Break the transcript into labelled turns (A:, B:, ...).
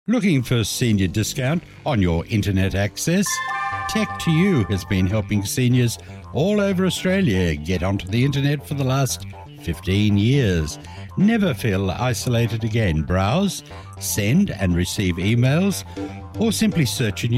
A: Looking for senior discount on your internet access? Tech2U has been helping seniors all over Australia get onto the internet for the last 15 years. Never feel isolated again. Browse, send and receive emails, or simply search in